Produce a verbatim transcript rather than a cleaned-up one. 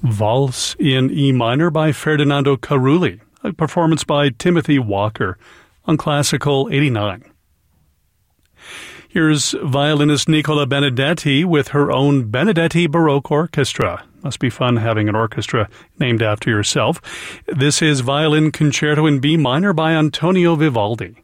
Valse in E minor by Ferdinando Carulli, a performance by Timothy Walker on Classical eighty-nine. Here's violinist Nicola Benedetti with her own Benedetti Baroque Orchestra. Must be fun having an orchestra named after yourself. This is Violin Concerto in B minor by Antonio Vivaldi.